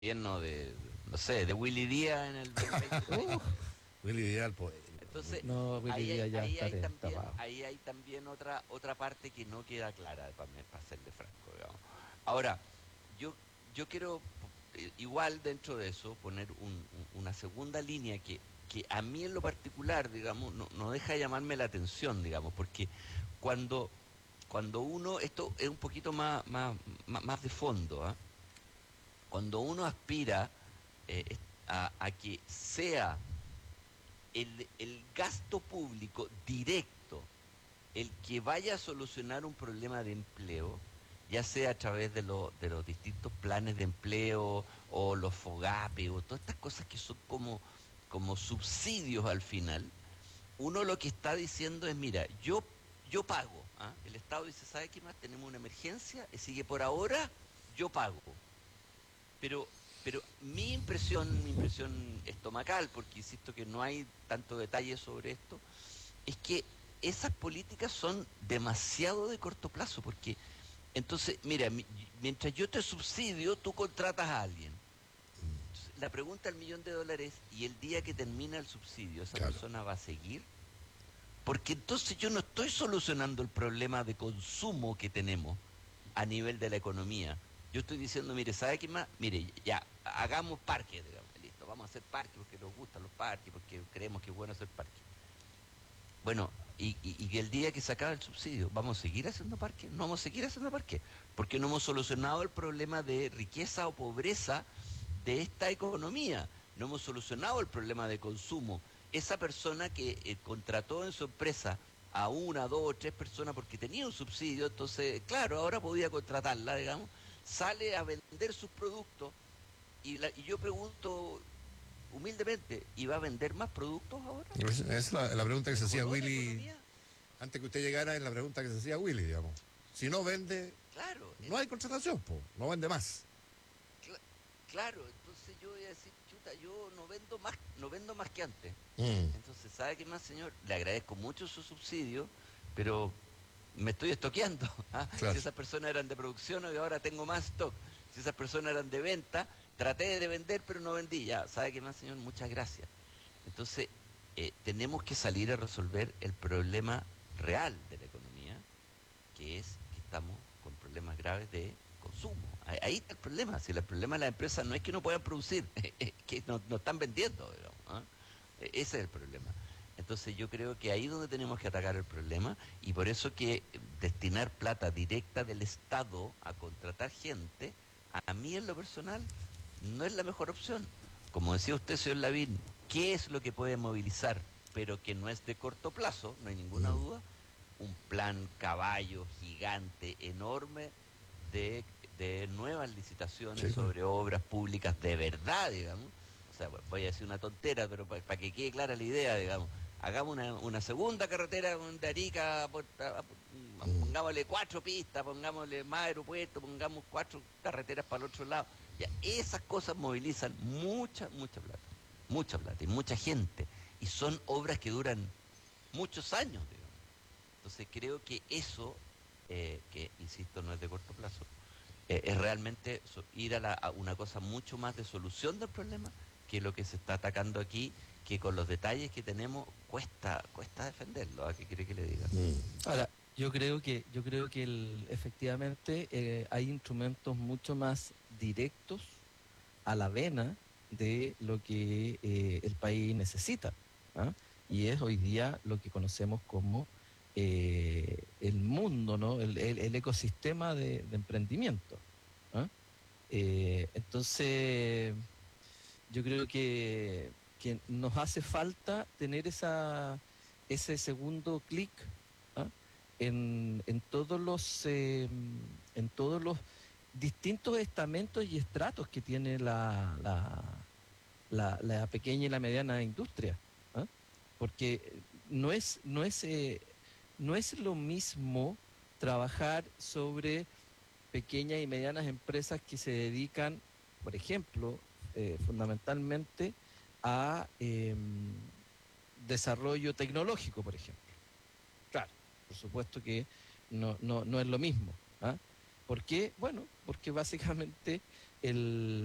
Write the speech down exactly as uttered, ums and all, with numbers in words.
gobierno de, no sé, de Willy Díaz en el dos mil veintitrés. Uh, Willy Díaz al poder. Entonces, No, Willy ahí hay, Díaz ya ahí está hay también, tapado. ahí hay también otra, otra parte que no queda clara, para, para serle franco, digamos. Ahora, yo, yo quiero, eh, igual dentro de eso, poner un- un- una segunda línea que, que a mí en lo particular, digamos, no, no deja de llamarme la atención, digamos, porque cuando, cuando uno, esto es un poquito más, más, más, más de fondo, ¿ah? Cuando uno aspira eh, es- a, a que sea el, el gasto público directo el que vaya a solucionar un problema de empleo, ya sea a través de, lo- de los distintos planes de empleo o los FOGAPE o todas estas cosas que son como, como subsidios al final, uno lo que está diciendo es, mira, yo, yo pago. ¿Ah? El Estado dice, ¿sabe qué más? Tenemos una emergencia, así que por ahora yo pago. Pero, pero mi impresión, mi impresión estomacal, porque insisto que no hay tanto detalle sobre esto, es que esas políticas son demasiado de corto plazo, porque entonces, mira, mi- mientras yo te subsidio, tú contratas a alguien. Entonces, la pregunta del millón de dólares, ¿y el día que termina el subsidio, esa Claro. persona va a seguir? Porque entonces yo no estoy solucionando el problema de consumo que tenemos a nivel de la economía. Yo estoy diciendo, mire, ¿sabe qué más? Mire, ya, hagamos parques, digamos, listo, vamos a hacer parques porque nos gustan los parques, porque creemos que es bueno hacer parques. Bueno, y, y, y el día que se acaba el subsidio, ¿vamos a seguir haciendo parques? No vamos a seguir haciendo parques, porque no hemos solucionado el problema de riqueza o pobreza de esta economía, no hemos solucionado el problema de consumo. Esa persona que eh, contrató en su empresa a una, dos o tres personas porque tenía un subsidio, entonces, claro, ahora podía contratarla, digamos, sale a vender sus productos y, la, y yo pregunto humildemente, ¿y va a vender más productos ahora? Es, es la, la pregunta que se hacía ¿Mejoró la Willy economía? antes que usted llegara, es la pregunta que se hacía Willy, digamos. Si no vende, Claro, no hay contratación, po, no vende más. Cla- claro, entonces yo voy a decir, chuta, yo no vendo más, no vendo más que antes. Mm, Entonces, ¿sabe qué más, señor? Le agradezco mucho su subsidio, pero me estoy estoqueando. ¿Ah? Si claro. esas personas eran de producción, hoy ahora tengo más stock. Si esas personas eran de venta, traté de vender, pero no vendí. Ya, ¿sabe qué más, señor? Muchas gracias. Entonces, eh, tenemos que salir a resolver el problema real de la economía, que es que estamos con problemas graves de consumo. Ahí, ahí está el problema. Si el problema de la empresa no es que no puedan producir, es que no, no están vendiendo, digamos, ¿ah? E- Ese es el problema. Entonces yo creo que ahí es donde tenemos que atacar el problema y por eso que eh, destinar plata directa del Estado a contratar gente, a mí en lo personal, no es la mejor opción. Como decía usted, señor Lavín, ¿qué es lo que puede movilizar, pero que no es de corto plazo, no hay ninguna Mm, duda? Un plan caballo gigante, enorme, de, de nuevas licitaciones sí, pues. sobre obras públicas de verdad, digamos. O sea, voy a decir una tontera, pero para pa que quede clara la idea, digamos. Hagamos una, una segunda carretera de Arica, a Puerto- a- Mm, pongámosle cuatro pistas, pongámosle más aeropuertos, pongamos cuatro carreteras para el otro lado. Ya, esas cosas movilizan mucha, mucha plata, mucha plata y mucha gente. Y son obras que duran muchos años, digamos. Entonces creo que eso, eh, que insisto, no es de corto plazo, eh, es realmente so- ir a, la- a una cosa mucho más de solución del problema que lo que se está atacando aquí, que con los detalles que tenemos cuesta, cuesta defenderlo. ¿A qué quiere que le diga? mm, Ahora, yo creo que, yo creo que el- efectivamente eh, hay instrumentos mucho más directos a la vena de lo que eh, el país necesita, ¿ah? Y es hoy día lo que conocemos como eh, el mundo, ¿no? El, el- el ecosistema de, de emprendimiento. ¿Ah? Eh, entonces, yo creo que, que nos hace falta tener esa, ese segundo clic, ¿ah? en, en todos los eh, en todos los distintos estamentos y estratos que tiene la, la, la- la pequeña y la mediana industria, ¿ah? Porque no es, no es, eh, no es lo mismo trabajar sobre pequeñas y medianas empresas que se dedican, por ejemplo, eh, fundamentalmente a eh, desarrollo tecnológico, por ejemplo. Claro, por supuesto que no, no, no es lo mismo. ¿Ah? ¿Por qué? Bueno, porque básicamente el,